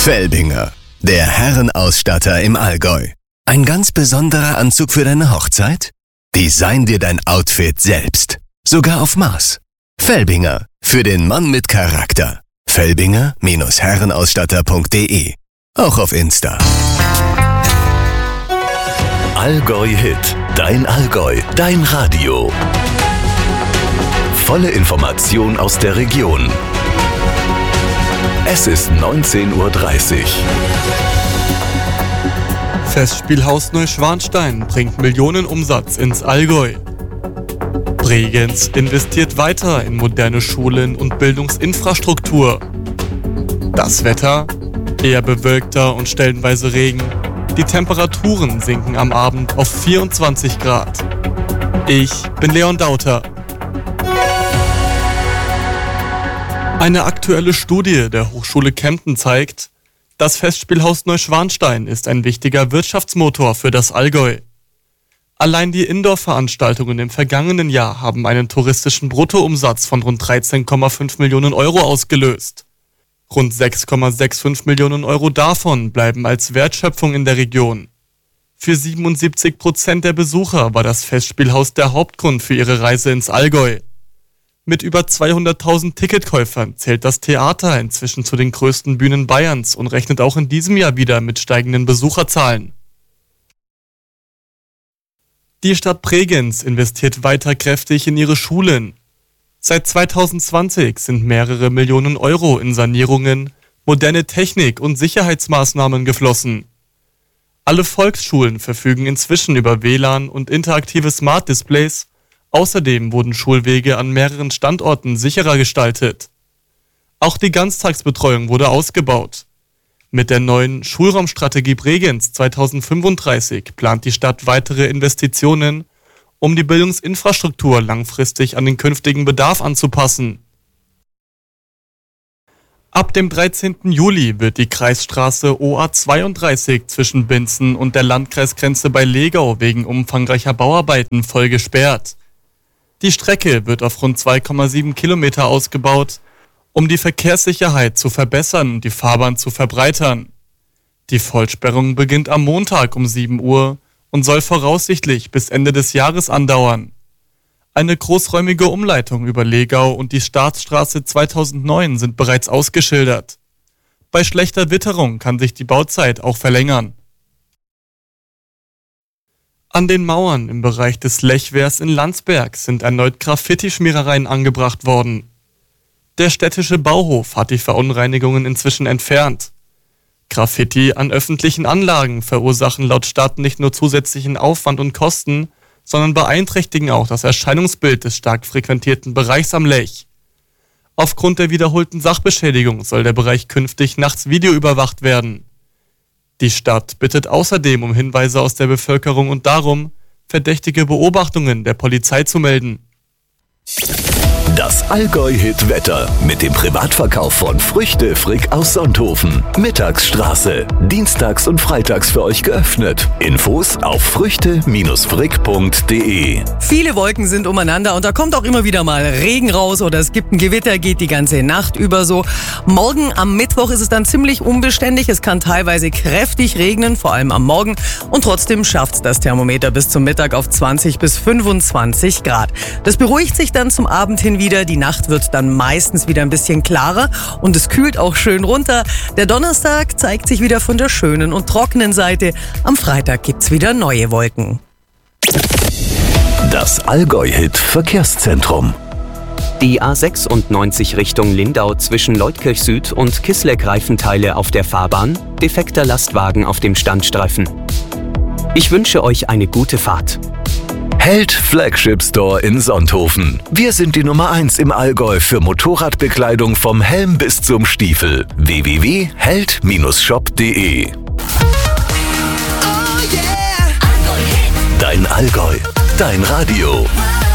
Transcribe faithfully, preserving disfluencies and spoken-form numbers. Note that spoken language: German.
Felbinger, der Herrenausstatter im Allgäu. Ein ganz besonderer Anzug für deine Hochzeit? Design dir dein Outfit selbst. Sogar auf Maß. Felbinger, für den Mann mit Charakter. Felbinger Herrenausstatter punkt de. Auch auf Insta. Allgäu Hit. Dein Allgäu. Dein Radio. Volle Information aus der Region. Es ist neunzehn Uhr dreißig. Festspielhaus Neuschwanstein bringt Millionenumsatz ins Allgäu. Bregenz investiert weiter in moderne Schulen und Bildungsinfrastruktur. Das Wetter? Eher bewölkter und stellenweise Regen. Die Temperaturen sinken am Abend auf vierundzwanzig Grad. Ich bin Leon Dauter. Eine aktuelle Studie der Hochschule Kempten zeigt, das Festspielhaus Neuschwanstein ist ein wichtiger Wirtschaftsmotor für das Allgäu. Allein die Indoor-Veranstaltungen im vergangenen Jahr haben einen touristischen Bruttoumsatz von rund dreizehn Komma fünf Millionen Euro ausgelöst. Rund sechs Komma fünfundsechzig Millionen Euro davon bleiben als Wertschöpfung in der Region. Für siebenundsiebzig Prozent der Besucher war das Festspielhaus der Hauptgrund für ihre Reise ins Allgäu. Mit über zweihunderttausend Ticketkäufern zählt das Theater inzwischen zu den größten Bühnen Bayerns und rechnet auch in diesem Jahr wieder mit steigenden Besucherzahlen. Die Stadt Bregenz investiert weiter kräftig in ihre Schulen. Seit zweitausendzwanzig sind mehrere Millionen Euro in Sanierungen, moderne Technik und Sicherheitsmaßnahmen geflossen. Alle Volksschulen verfügen inzwischen über W L A N und interaktive Smart Displays. Außerdem wurden Schulwege an mehreren Standorten sicherer gestaltet. Auch die Ganztagsbetreuung wurde ausgebaut. Mit der neuen Schulraumstrategie Bregenz zweitausendfünfunddreißig plant die Stadt weitere Investitionen, um die Bildungsinfrastruktur langfristig an den künftigen Bedarf anzupassen. Ab dem dreizehnten Juli wird die Kreisstraße O A zweiunddreißig zwischen Binzen und der Landkreisgrenze bei Legau wegen umfangreicher Bauarbeiten voll gesperrt. Die Strecke wird auf rund zwei Komma sieben Kilometer ausgebaut, um die Verkehrssicherheit zu verbessern und die Fahrbahn zu verbreitern. Die Vollsperrung beginnt am Montag um sieben Uhr und soll voraussichtlich bis Ende des Jahres andauern. Eine großräumige Umleitung über Legau und die Staatsstraße zweitausendneun sind bereits ausgeschildert. Bei schlechter Witterung kann sich die Bauzeit auch verlängern. An den Mauern im Bereich des Lechwehrs in Landsberg sind erneut Graffiti-Schmierereien angebracht worden. Der städtische Bauhof hat die Verunreinigungen inzwischen entfernt. Graffiti an öffentlichen Anlagen verursachen laut Stadt nicht nur zusätzlichen Aufwand und Kosten, sondern beeinträchtigen auch das Erscheinungsbild des stark frequentierten Bereichs am Lech. Aufgrund der wiederholten Sachbeschädigung soll der Bereich künftig nachts videoüberwacht werden. Die Stadt bittet außerdem um Hinweise aus der Bevölkerung und darum, verdächtige Beobachtungen der Polizei zu melden. Das Allgäu-Hit-Wetter mit dem Privatverkauf von Früchte Frick aus Sonthofen. Mittagsstraße. Dienstags und freitags für euch geöffnet. Infos auf früchte Frick punkt de. Viele Wolken sind umeinander und da kommt auch immer wieder mal Regen raus oder es gibt ein Gewitter, geht die ganze Nacht über so. Morgen am Mittwoch ist es dann ziemlich unbeständig. Es kann teilweise kräftig regnen, vor allem am Morgen. Und trotzdem schafft es das Thermometer bis zum Mittag auf zwanzig bis fünfundzwanzig Grad. Das beruhigt sich dann zum Abend hin wieder. Die Nacht wird dann meistens wieder ein bisschen klarer und es kühlt auch schön runter. Der Donnerstag zeigt sich wieder von der schönen und trockenen Seite. Am Freitag gibt's wieder neue Wolken. Das Allgäu-Hit Verkehrszentrum. Die A sechsundneunzig Richtung Lindau zwischen Leutkirch Süd und Kisleck Reifenteile auf der Fahrbahn, defekter Lastwagen auf dem Standstreifen. Ich wünsche euch eine gute Fahrt. Held Flagship Store in Sonthofen. Wir sind die Nummer eins im Allgäu für Motorradbekleidung vom Helm bis zum Stiefel. w w w punkt held Bindestrich shop punkt de. Dein Allgäu, dein Radio.